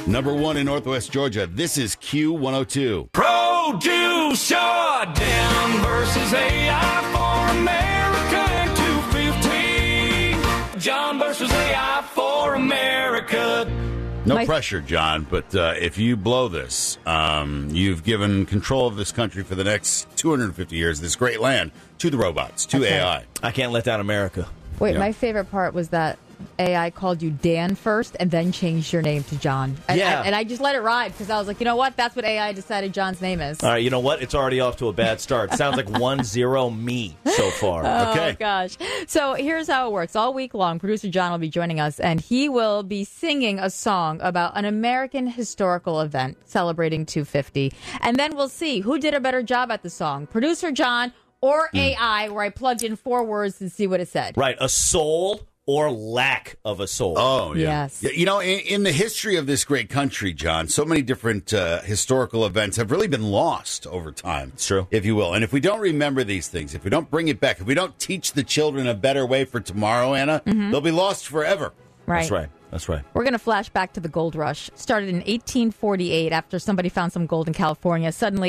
Number 1 in Northwest Georgia. This is Q102. Produce your down versus AI for America in 215. John versus AI for America. No pressure, John, but if you blow this, you've given control of this country for the next 250 years, this great land, to the robots, to AI. I can't let down America. Wait, my favorite part was that AI called you Dan first and then changed your name to John. And I just let it ride because I was like, you know what? That's what AI decided John's name is. All right, you know what? It's already off to a bad start. Sounds like 1-0 me so far. Okay. Oh, gosh. So here's how it works. All week long, producer John will be joining us, and he will be singing a song about an American historical event celebrating 250. And then we'll see who did a better job at the song, producer John or AI, where I plugged in 4 words and see what it said. Right, a soul or lack of a soul. Oh, yeah. Yes. Yeah, you know, in the history of this great country, John, so many different historical events have really been lost over time. It's true. If you will. And if we don't remember these things, if we don't bring it back, if we don't teach the children a better way for tomorrow, Anna, they'll be lost forever. Right. That's right. That's right. We're going to flash back to the gold rush. Started in 1848 after somebody found some gold in California. Suddenly,